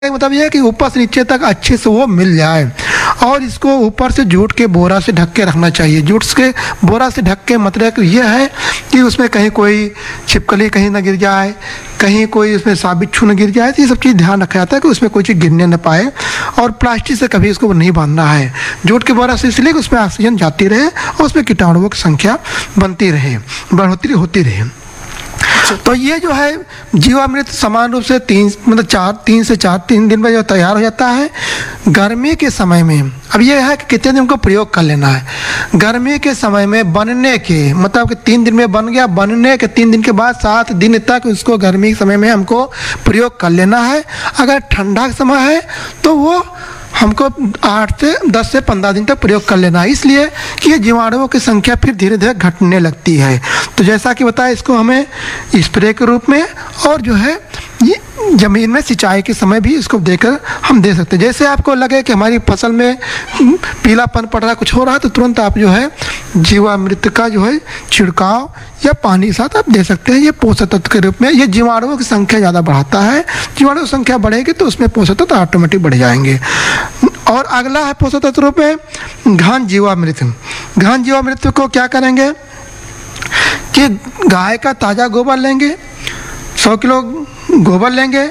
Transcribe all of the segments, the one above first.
मतलब यह है कि ऊपर से नीचे तक अच्छे से वो मिल जाए। और इसको ऊपर से जूट के बोरा से ढक के रखना चाहिए। जूट के बोरा से ढक के मतलब यह है कि उसमें कहीं कोई छिपकली कहीं ना गिर जाए, कहीं कोई उसमें साबिच्छू न गिर जाए। तो ये सब चीज़ ध्यान रखा जाता है कि उसमें कोई चीज़ गिरने न पाए। और प्लास्टिक से कभी इसको नहीं बांधना है। जूट के बोरा से इसलिए कि उसमें ऑक्सीजन जाती रहे और उसमें कीटाणुओं की संख्या बनती रहे, बढ़ोतरी होती रहे। तो ये जो है जीवामृत समान रूप से तीन से तीन दिन में जो तैयार हो जाता है। गर्मी के समय में अब ये है कि कितने दिन को प्रयोग कर लेना है। गर्मी के समय में बनने के मतलब कि 3 दिन में बन गया, बनने के 3 दिन के बाद 7 दिन तक उसको गर्मी के समय में हमको प्रयोग कर लेना है। अगर ठंडा का समय है तो वो हमको 10 से 15 दिन तक प्रयोग कर लेना है, इसलिए कि ये जीवाणुओं की संख्या फिर धीरे धीरे घटने लगती है। तो जैसा कि बताया, इसको हमें स्प्रे के रूप में और जो है ये ज़मीन में सिंचाई के समय भी इसको देकर हम दे सकते हैं। जैसे आपको लगे कि हमारी फसल में पीलापन पड़ रहा, कुछ हो रहा है, तो तुरंत आप जो है जीवामृत का जो है छिड़काव या पानी के साथ आप दे सकते हैं। ये पोषक तत्व के रूप में ये जीवाणुओं की संख्या ज़्यादा बढ़ाता है। जीवाणु की संख्या बढ़ेगी तो उसमें पोषक तत्व ऑटोमेटिक बढ़ जाएंगे। और अगला है पोषक तत्व रूप में घन जीवामृत। घन जीवामृत को क्या करेंगे कि गाय का ताज़ा गोबर लेंगे, 100 किलो गोबर लेंगे,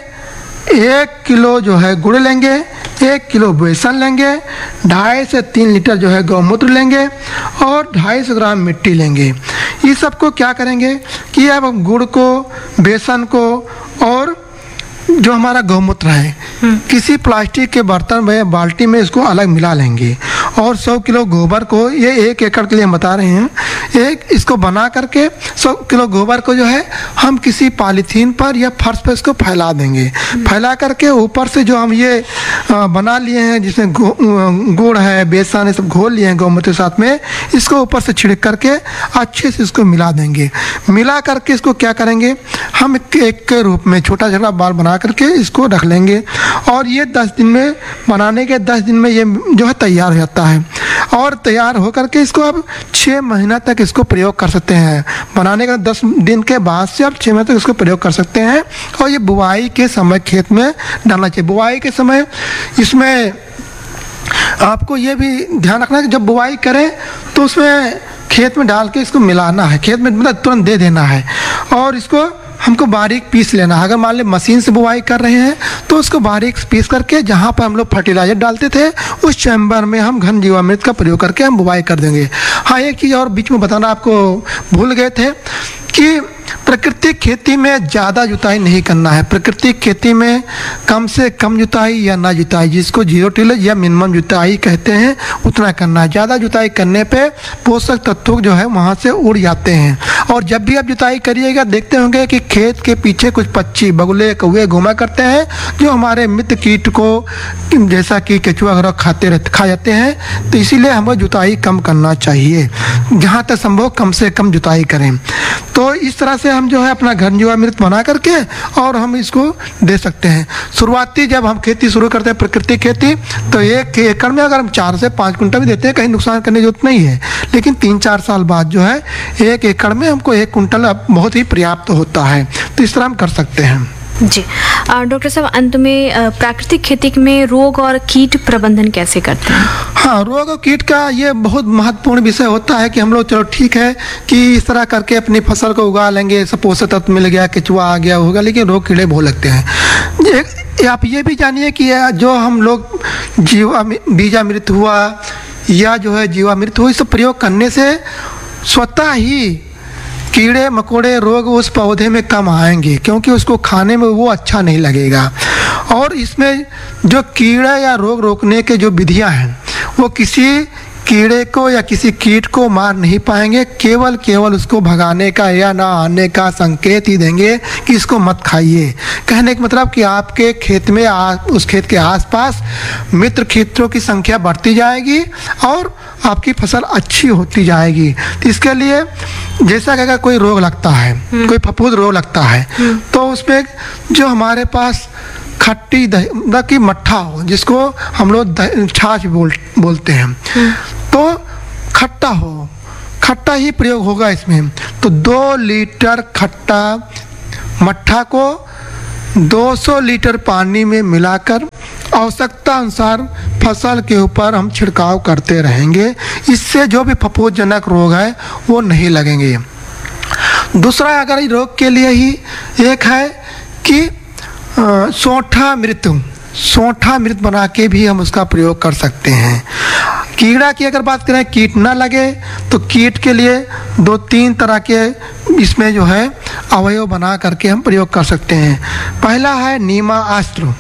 1 किलो जो है गुड़ लेंगे, 1 किलो बेसन लेंगे, 2.5 से 3 लीटर जो है गौमूत्र लेंगे और 250 ग्राम मिट्टी लेंगे। ये सबको क्या करेंगे कि अब गुड़ को, बेसन को और जो हमारा गौमूत्र है किसी प्लास्टिक के बर्तन में, बाल्टी में इसको अलग मिला लेंगे। और 100 किलो गोबर को, ये 1 एकड़ के लिए हम बता रहे हैं, इसको बना करके 100 किलो गोबर को जो है हम किसी पॉलीथीन पर या फर्श पर इसको फैला देंगे। फैला करके ऊपर से जो हम ये बना लिए हैं जिसमें गुड़ है, बेसन है, सब घोल लिए हैं गौमूत्र के साथ में, इसको ऊपर से छिड़क करके अच्छे से इसको मिला देंगे। मिला करके इसको क्या करेंगे, हम एक के रूप में छोटा छोटा बाल बना करके इसको रख लेंगे। और ये 10 दिन में, बनाने के 10 दिन में ये जो है तैयार हो जाता है। और तैयार होकर के इसको अब 6 महीना तक इसको प्रयोग कर सकते हैं। बनाने के 10 दिन के बाद से आप 6 महीने तक इसको प्रयोग कर सकते हैं। और ये बुआई के समय खेत में डालना चाहिए। बुआई के समय इसमें आपको ये भी ध्यान रखना है कि जब बुआई करें तो उसमें खेत में डाल के इसको मिलाना है, खेत में मतलब तुरंत दे देना है। और इसको हमको बारीक पीस लेना है। अगर मान लें मशीन से बुआई कर रहे हैं तो उसको बारीक पीस करके जहाँ पर हम लोग फर्टिलाइजर डालते थे उस चैम्बर में हम घन जीवामृत का प्रयोग करके हम बुआई कर देंगे। हाँ, एक चीज़ और बीच में बताना आपको भूल गए थे कि प्राकृतिक खेती में ज़्यादा जुताई नहीं करना है। प्राकृतिक खेती में कम से कम जुताई या ना जुताई, जिसको 0 टिलेज या मिनिमम जुताई कहते हैं, उतना करना है। ज़्यादा जुताई करने पे पोषक तत्व जो है वहाँ से उड़ जाते हैं। और जब भी आप जुताई करिएगा देखते होंगे कि खेत के पीछे कुछ पक्षी, बगुले, कौवे घूमा करते हैं जो हमारे मित्र कीट को, जैसा कि केचुआ वगैरह खा जाते हैं। तो इसीलिए हमें जुताई कम करना चाहिए, जहाँ तक संभव कम से कम जुताई करें। तो इस तरह से हम जो है अपना घन जीवामृत बना करके और हम इसको दे सकते हैं। शुरुआती जब हम खेती शुरू करते हैं प्राकृतिक खेती, तो 1 एकड़ में अगर हम 4 से 5 कुंटल भी देते हैं, कहीं नुकसान करने की जरूरत नहीं है। लेकिन 3-4 साल बाद जो है 1 एकड़ में हमको 1 कुंटल बहुत ही पर्याप्त होता है। तो इस तरह हम कर सकते हैं। जी डॉक्टर साहब, अंत में प्राकृतिक खेती में रोग और कीट प्रबंधन कैसे करते हैं? हाँ, रोग और कीट का ये बहुत महत्वपूर्ण विषय होता है कि हम लोग चलो ठीक है कि इस तरह करके अपनी फसल को उगा लेंगे, सब पोषक तत्व मिल गया, केचुआ आ गया होगा, लेकिन रोग कीड़े बहुत लगते हैं। आप ये भी जानिए कि जो हम लोग बीजामृत हुआ या जो है जीवामृत हुआ, इस प्रयोग करने से स्वतः ही कीड़े मकोड़े रोग उस पौधे में कम आएंगे, क्योंकि उसको खाने में वो अच्छा नहीं लगेगा। और इसमें जो कीड़ा या रोग रोकने के जो विधियां हैं वो किसी कीड़े को या किसी कीट को मार नहीं पाएंगे, केवल उसको भगाने का या ना आने का संकेत ही देंगे कि इसको मत खाइए। कहने का मतलब कि आपके खेत में उस खेत के आसपास मित्र कीटों की संख्या बढ़ती जाएगी और आपकी फसल अच्छी होती जाएगी। तो इसके लिए जैसा कि अगर कोई रोग लगता है, कोई फफूंद रोग लगता है, तो उसमें जो हमारे पास खट्टी दही की मट्ठा हो, जिसको हम लोग छाछ बोलते हैं, तो खट्टा ही प्रयोग होगा इसमें। तो 2 लीटर खट्टा मट्ठा को 200 लीटर पानी में मिलाकर आवश्यकता अनुसार फसल के ऊपर हम छिड़काव करते रहेंगे। इससे जो भी फफूंदजनक रोग है वो नहीं लगेंगे। दूसरा अगर इस रोग के लिए ही एक है कि सोंठा मृत बना के भी हम उसका प्रयोग कर सकते हैं। कीड़ा की अगर बात करें, कीट ना लगे तो कीट के लिए 2-3 तरह के इसमें जो है अवयव बना करके हम प्रयोग कर सकते हैं। पहला है नीमास्त्र।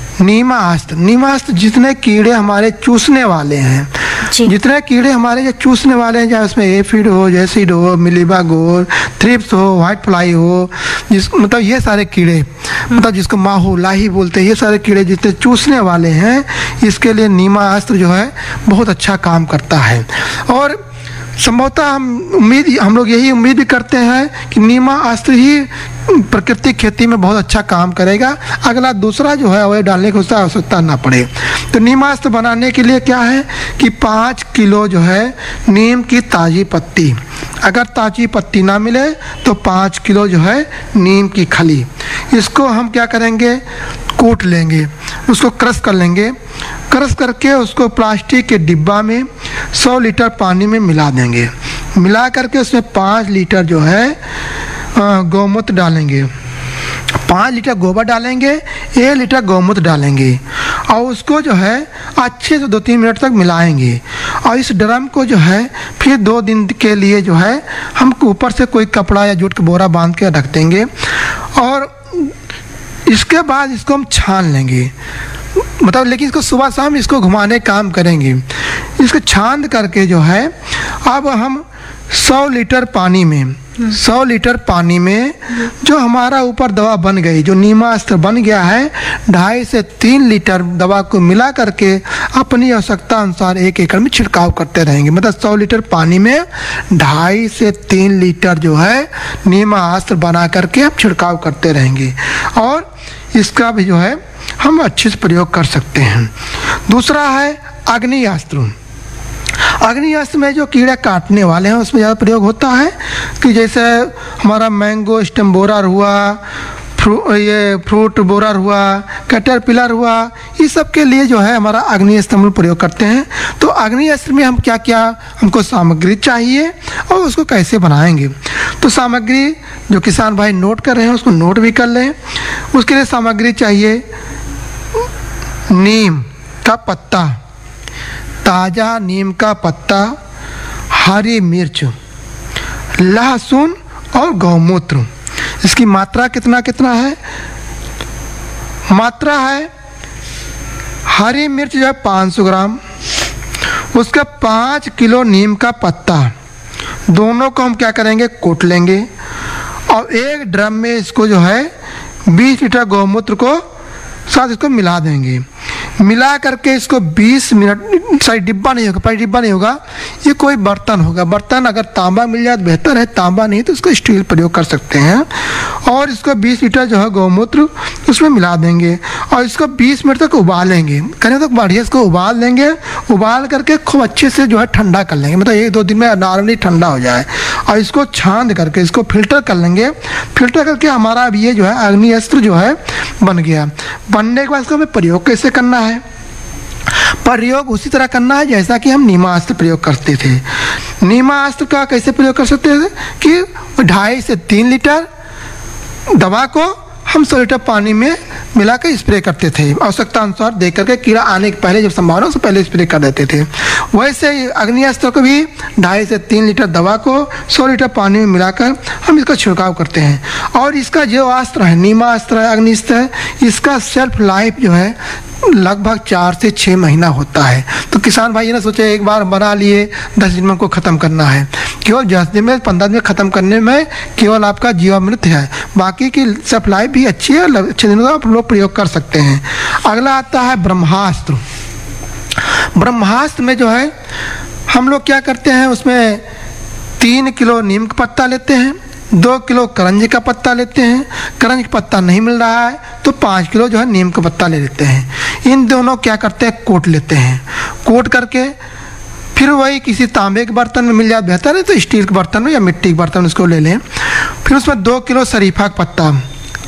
जितने कीड़े हमारे चूसने वाले हैं, जितने कीड़े हमारे जो चूसने वाले हैं, चाहे उसमें एफिड हो, जैसिड हो, मिलीबागोर, थ्रिप्स हो, व्हाइट फ्लाई हो, मतलब ये सारे कीड़े, मतलब जिसको माहू लाही बोलते हैं, ये सारे कीड़े जितने चूसने वाले हैं, इसके लिए नीमास्त्र जो है बहुत अच्छा काम करता है। और संभवतः हम लोग यही उम्मीद भी करते हैं कि नीमास्त्र ही प्राकृतिक खेती में बहुत अच्छा काम करेगा। अगला दूसरा जो है अवयव डालने की उसकी आवश्यकता ना पड़े। तो नीमास्त्र बनाने के लिए क्या है कि 5 किलो जो है नीम की ताज़ी पत्ती, अगर ताज़ी पत्ती ना मिले तो 5 किलो जो है नीम की खली, इसको हम क्या करेंगे, कूट लेंगे, उसको क्रश कर लेंगे। क्रश करके उसको प्लास्टिक के डिब्बा में 100 लीटर पानी में मिला देंगे। मिला करके उसमें 5 लीटर जो है गौमूत्र डालेंगे, 5 लीटर गोबर डालेंगे, 1 लीटर गौमूत्र डालेंगे और उसको जो है अच्छे से 2-3 मिनट तक मिलाएंगे। और इस ड्रम को जो है फिर 2 दिन के लिए जो है हम ऊपर से कोई कपड़ा या जूट का बोरा बांध के रख देंगे और इसके बाद इसको हम छान लेंगे, मतलब लेकिन इसको सुबह शाम इसको घुमाने काम करेंगे। इसको छान करके जो है अब हम 100 लीटर पानी में जो हमारा ऊपर दवा बन गई, जो नीमास्त्र बन गया है, 2.5 से 3 लीटर दवा को मिला करके अपनी आवश्यकता अनुसार 1 एकड़ में छिड़काव करते रहेंगे। मतलब 100 लीटर पानी में 2.5 से 3 लीटर जो है नीमास्त्र बना करके आप छिड़काव करते रहेंगे और इसका भी जो है हम अच्छे से प्रयोग कर सकते हैं। दूसरा है अग्नियास्त्र। अग्नियास्त्र में जो कीड़े काटने वाले हैं उसमें ज़्यादा प्रयोग होता है कि जैसे हमारा मैंगो स्टेम बोरर हुआ, फ्रूट बोरर हुआ, कैटरपिलर हुआ, इस सब के लिए जो है हमारा अग्नियास्त्र हम प्रयोग करते हैं। तो अग्नियास्त्र में हम क्या क्या हमको सामग्री चाहिए और उसको कैसे बनाएंगे, तो सामग्री जो किसान भाई नोट कर रहे हैं उसको नोट भी कर लें। उसके लिए सामग्री चाहिए नीम का पत्ता, ताज़ा नीम का पत्ता, हरी मिर्च, लहसुन और गौमूत्र। इसकी मात्रा कितना है, मात्रा है हरी मिर्च जो है 500 ग्राम, उसका 5 किलो नीम का पत्ता, दोनों को हम क्या करेंगे, कूट लेंगे और एक ड्रम में इसको जो है 20 लीटर गौमूत्र को साथ इसको मिला देंगे। मिला करके इसको 20 मिनट, सॉरी डिब्बा नहीं होगा, पर डिब्बा नहीं होगा, ये कोई बर्तन होगा। बर्तन अगर तांबा मिल जाए तो बेहतर है, तांबा नहीं तो इसको स्टील प्रयोग कर सकते हैं। और इसको 20 लीटर जो है गौमूत्र उसमें मिला देंगे और इसको 20 मिनट तक उबालेंगे। कहने तक बढ़िया इसको उबाल देंगे, उबाल करके खूब अच्छे से जो है ठंडा कर लेंगे, मतलब 1-2 दिन में नॉर्मली ठंडा हो जाए और इसको छान करके इसको फिल्टर कर लेंगे। फिल्टर करके हमारा अब ये जो है अग्नियास्त्र जो है बन गया। बनने के बाद इसको हमें प्रयोग कैसे करना है, प्रयोग उसी तरह करना है जैसा कि हम नीमास्त्र प्रयोग करते थे। नीमास्त्र का कैसे प्रयोग कर सकते थे कि 2.5 से 3 लीटर दवा को हम 100 लीटर पानी में मिलाकर स्प्रे करते थे, आवश्यकता अनुसार देख करके, कीड़ा आने के पहले जब संभावना उससे पहले स्प्रे कर देते थे। वैसे ही अग्नियास्त्र को भी 2.5 से 3 लीटर दवा को 100 लीटर पानी में मिलाकर हम इसका छिड़काव करते हैं। और इसका जो अस्त्र है, नीमास्त्र है, अग्निस्त्र है, इसका सेल्फ लाइफ जो है लगभग 4 से 6 महीना होता है। तो किसान भाई ये ना सोचे एक बार बना लिए 10 दिन में हमको ख़त्म करना है, केवल 10 दिन में 15 दिन में ख़त्म करने में केवल आपका जीवामृत है, बाकी की सप्लाई भी अच्छी है, अच्छे दिनों का आप लोग प्रयोग कर सकते हैं। अगला आता है ब्रह्मास्त्र। ब्रह्मास्त्र में जो है हम लोग क्या करते हैं, उसमें 3 किलो नीम का पत्ता लेते हैं, 2 किलो करंज का पत्ता लेते हैं, करंज का पत्ता नहीं मिल रहा है तो 5 किलो जो है नीम का पत्ता ले लेते हैं। इन दोनों क्या करते हैं, कोट लेते हैं। कोट करके फिर वही किसी तांबे के बर्तन में मिल जाए बेहतर है, तो स्टील के बर्तन में या मिट्टी के बर्तन उसको ले लें। फिर उसमें 2 किलो शरीफा का पत्ता,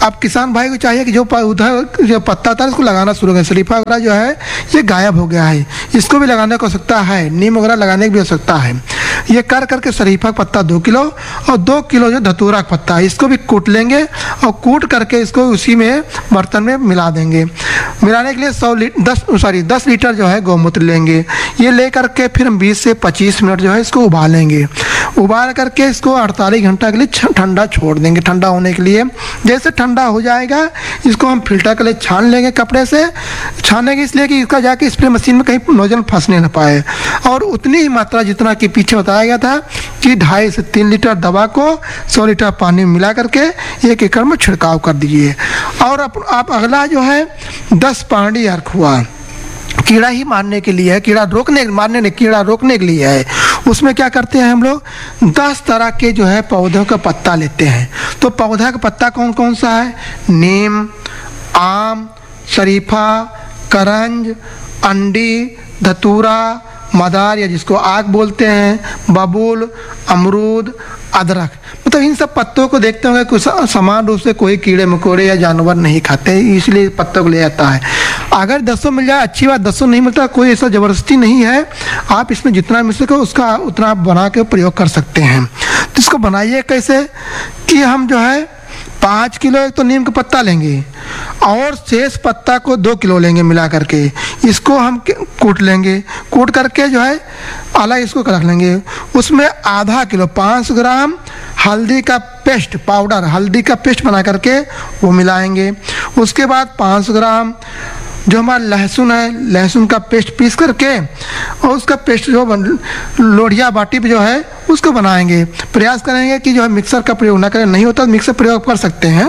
अब किसान भाई को चाहिए कि जो उधर जो पत्ता था इसको लगाना शुरू करें। शरीफा वगैरह जो है ये गायब हो गया है, इसको भी लगाने की आवश्यकता है, नीम वगैरह लगाने की भी आवश्यकता है। ये कर करके शरीफा का पत्ता 2 किलो और 2 किलो जो धतूरा का पत्ता है इसको भी कूट लेंगे और कूट करके इसको उसी में बर्तन में मिला देंगे। मिलाने के लिए 10 लीटर जो है गौमूत्र लेंगे। ये ले करके फिर हम 20 से 25 मिनट जो है इसको उबालेंगे। उबाल करके इसको 48 घंटा के लिए ठंडा छोड़ देंगे, ठंडा होने के लिए। जैसे ठंडा हो जाएगा इसको हम फिल्टर के लिए छान लेंगे, कपड़े से छानेंगे इसलिए कि इसका जाके स्प्रे मशीन में कहीं नोजल फंसने न पाए। और उतनी ही मात्रा जितना कि पीछे बताया गया था कि 2.5 से 3 लीटर दवा को 100 लीटर पानी में मिला करके 1 एकड़ में छिड़काव कर दीजिए। और आप अगला जो है 10 पानी अर्क हुआ, कीड़ा ही मारने के लिए है, कीड़ा रोकने के लिए है। उसमें क्या करते हैं हम लोग 10 तरह के जो है पौधों का पत्ता लेते हैं। तो पौधा का पत्ता कौन कौन सा है? नीम, आम, शरीफा, करंज, अंडी, धतूरा, मदार या जिसको आग बोलते हैं, बबूल, अमरूद, अदरक। मतलब इन सब पत्तों को देखते होंगे कुछ समान रूप से कोई कीड़े मकोड़े या जानवर नहीं खाते, इसलिए पत्तों को ले जाता है। अगर 10 मिल जाए अच्छी बात, 10 नहीं मिलता कोई ऐसा ज़बरदस्ती नहीं है। आप इसमें जितना मिल सके उसका उतना आप बना के प्रयोग कर सकते हैं। तो इसको बनाइए कैसे कि हम जो है 5 किलो एक तो नीम का पत्ता लेंगे और शेष पत्ता को 2 किलो लेंगे मिला करके। इसको हम कूट लेंगे, कूट करके जो है अलग इसको रख लेंगे। उसमें आधा किलो 500 ग्राम हल्दी का पेस्ट पाउडर, हल्दी का पेस्ट बना करके वो मिलाएंगे। उसके बाद 500 ग्राम जो हमारा लहसुन है, लहसुन का पेस्ट पीस करके और उसका पेस्ट जो लोढ़िया बाटी पे जो है उसको बनाएंगे। प्रयास करेंगे कि जो है मिक्सर का प्रयोग ना करें, नहीं होता तो मिक्सर प्रयोग कर सकते हैं।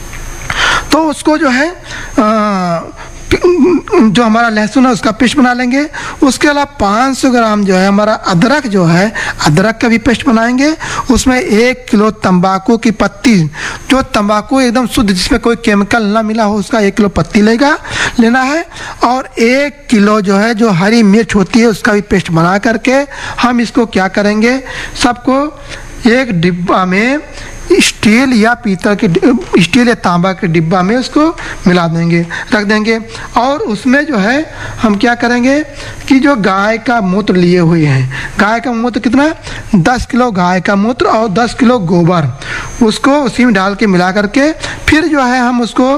तो उसको जो है जो हमारा लहसुन है उसका पेस्ट बना लेंगे। उसके अलावा 500 ग्राम जो है हमारा अदरक जो है, अदरक का भी पेस्ट बनाएंगे। उसमें 1 किलो तंबाकू की पत्ती, जो तंबाकू एकदम शुद्ध जिसमें कोई केमिकल ना मिला हो उसका 1 किलो पत्ती लेना है। और 1 किलो जो है जो हरी मिर्च होती है उसका भी पेस्ट बना करके हम इसको क्या करेंगे, सबको एक डिब्बा में स्टील या पीतल के, स्टील या तांबा के डिब्बा में उसको मिला देंगे, रख देंगे। और उसमें जो है हम क्या करेंगे कि जो गाय का मूत्र लिए हुए हैं, गाय का मूत्र कितना, 10 किलो गाय का मूत्र और 10 किलो गोबर, उसको उसी में डाल के मिला करके फिर जो है हम उसको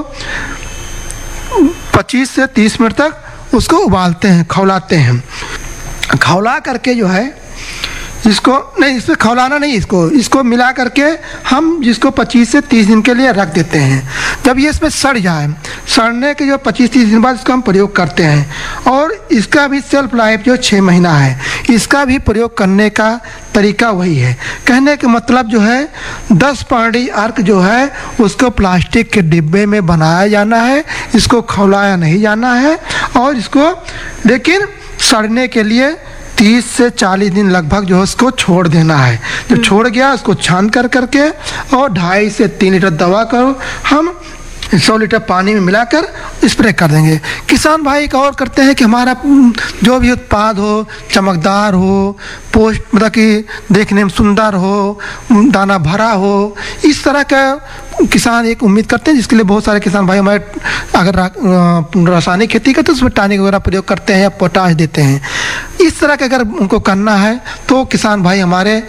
25 से 30 मिनट तक उसको उबालते हैं, खौलाते हैं। खौला करके जो है इसको नहीं, इसमें खौलाना नहीं, इसको मिला करके हम जिसको 25 से 30 दिन के लिए रख देते हैं। जब ये इसमें सड़ जाए, सड़ने के जो 25-30 दिन बाद इसका हम प्रयोग करते हैं। और इसका भी सेल्फ लाइफ जो 6 महीना है, इसका भी प्रयोग करने का तरीका वही है। कहने का मतलब जो है 10 पानी अर्क जो है उसको प्लास्टिक के डिब्बे में बनाया जाना है, इसको खौलाया नहीं जाना है। और इसको लेकिन सड़ने के लिए 30 से 40 दिन लगभग जो है उसको छोड़ देना है। जब छोड़ गया उसको छान करके और 2.5 से 3 लीटर दवा को हम 100 लीटर पानी में मिलाकर स्प्रे कर देंगे। किसान भाई एक और करते हैं कि हमारा जो भी उत्पाद हो चमकदार हो, पोस्ट मतलब कि देखने में सुंदर हो, दाना भरा हो, इस तरह का किसान एक उम्मीद करते हैं, जिसके लिए बहुत सारे किसान भाई हमारे अगर रासायनिक खेती करते हैं उसमें टॉनिक वगैरह प्रयोग करते हैं या पोटाश देते हैं। इस तरह का अगर उनको करना है तो किसान भाई हमारे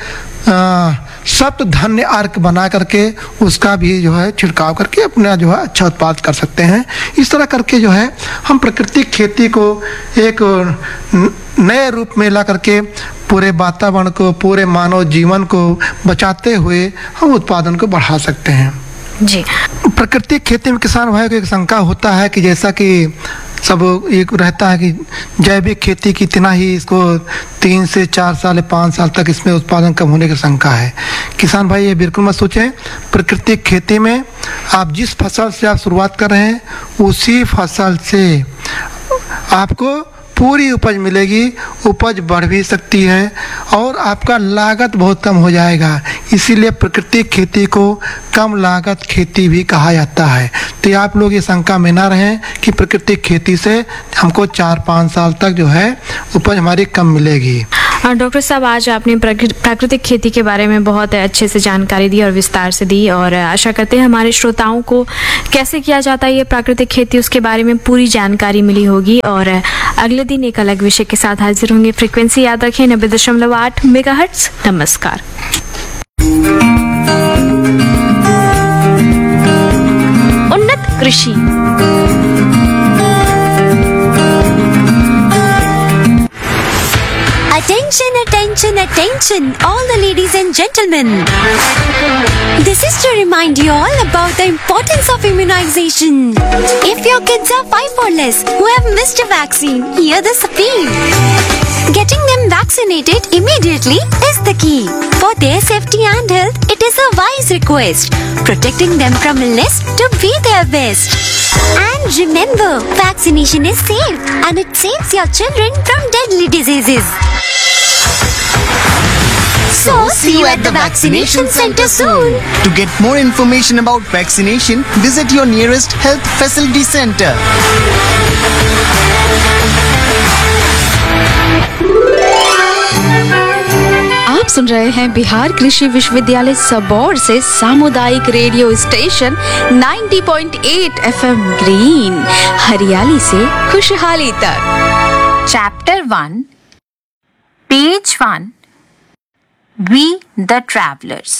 सप्त धान्य अर्क बना करके उसका भी जो है छिड़काव करके अपना जो है अच्छा उत्पाद कर सकते हैं। इस तरह करके जो है हम प्राकृतिक खेती को एक नए रूप में ला करके पूरे वातावरण को, पूरे मानव जीवन को बचाते हुए हम उत्पादन को बढ़ा सकते हैं। जी, प्राकृतिक खेती में किसान भाई को एक शंका होता है कि जैसा कि सब एक रहता है कि जैविक खेती की इतना ही इसको 3 से 4 साल 5 साल तक इसमें उत्पादन कम होने की शंका है। किसान भाई ये बिल्कुल मत सोचें। प्राकृतिक खेती में आप जिस फसल से आप शुरुआत कर रहे हैं उसी फसल से आपको पूरी उपज मिलेगी। उपज बढ़ भी सकती है और आपका लागत बहुत कम हो जाएगा। इसीलिए प्राकृतिक खेती को कम लागत खेती भी कहा जाता है। तो आप लोग ये शंका में ना रहें कि प्राकृतिक खेती से हमको 4-5 साल तक जो है उपज हमारी कम मिलेगी। डॉक्टर साहब, आज आपने प्राकृतिक खेती के बारे में बहुत अच्छे से जानकारी दी और विस्तार से दी, और आशा करते हैं हमारे श्रोताओं को कैसे किया जाता है ये प्राकृतिक खेती उसके बारे में पूरी जानकारी मिली होगी। और अगले दिन एक अलग विषय के साथ हाजिर होंगे। फ्रीक्वेंसी याद रखें 90.8 मेगाहर्ट्ज। नमस्कार। उन्नत कृषि। Attention, attention, attention, all the ladies and gentlemen. This is to remind you all about the importance of immunization. If your kids are 5 or less who have missed a vaccine, hear this appeal. Getting them vaccinated immediately is the key. For their safety and health, it is a wise request. Protecting them from illness to be their best. And remember, vaccination is safe and it saves your children from deadly diseases. So, see you at the vaccination center soon. To get more information about vaccination, visit your nearest health facility center. आप सुन रहे हैं बिहार कृषि विश्वविद्यालय सबौर से सामुदायिक radio station 90.8 FM green, हरियाली से खुशहाली तक। Chapter 1, Page 1, We the Travelers.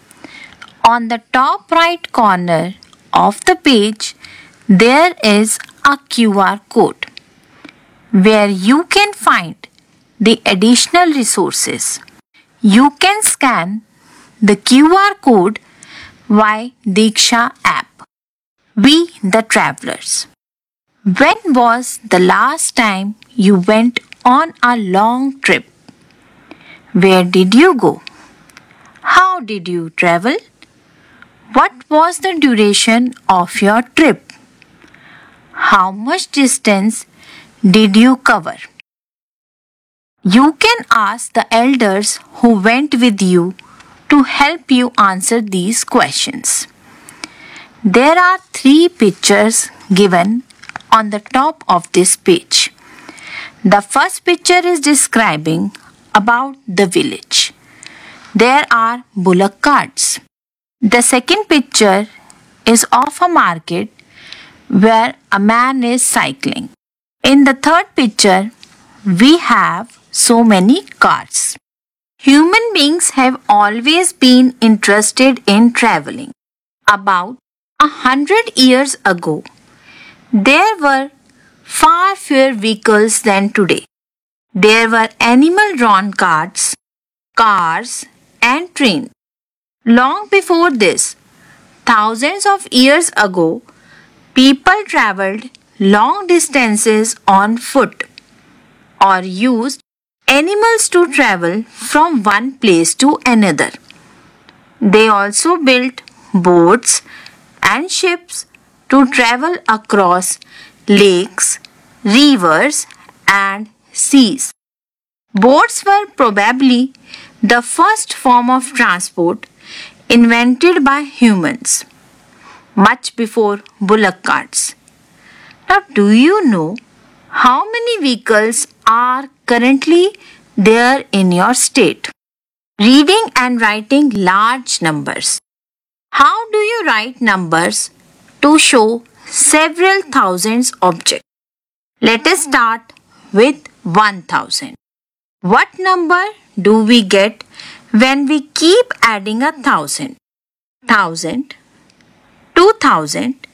On the top right corner of the page, there is a QR code where you can find the additional resources. You can scan the QR code via Diksha app. We the Travelers. When was the last time you went on a long trip? Where did you go? How did you travel? What was the duration of your trip? How much distance did you cover? You can ask the elders who went with you to help you answer these questions. There are 3 pictures given on the top of this page. The first picture is describing about the village. There are bullock carts. The second picture is of a market where a man is cycling. In the third picture, we have so many carts. Human beings have always been interested in traveling. About 100 years ago, there were far fewer vehicles than today. There were animal-drawn carts, cars, and trains. Long before this, thousands of years ago, people traveled long distances on foot or used animals to travel from one place to another. They also built boats and ships to travel across lakes, rivers, and seas. Boats were probably the first form of transport invented by humans, much before bullock carts. Now, do you know how many vehicles are currently there in your state? Reading and writing large numbers. How do you write numbers to show several thousands objects? Let us start with 1000. What number do we get when we keep adding 1,000? 1,000, 2,000,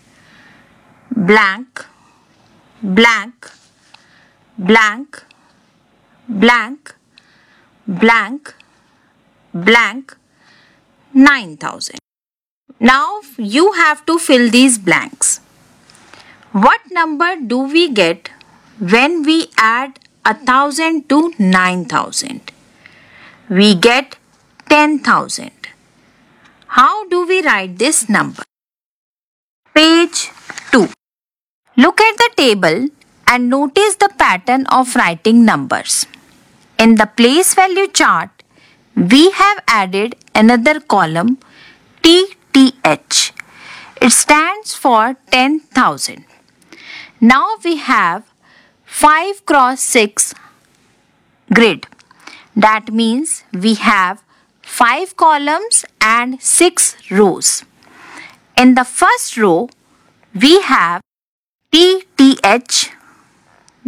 blank, blank, blank, blank, blank, blank, 9,000. Now you have to fill these blanks. What number do we get when we add 1,000 to 9,000? We get 10,000. How do we write this number? Page 2. Look at the table and notice the pattern of writing numbers. In the place value chart, we have added another column, TTH. It stands for 10,000. Now we have 5 cross 6 grid. That means we have 5 columns and 6 rows. In the first row, we have TTH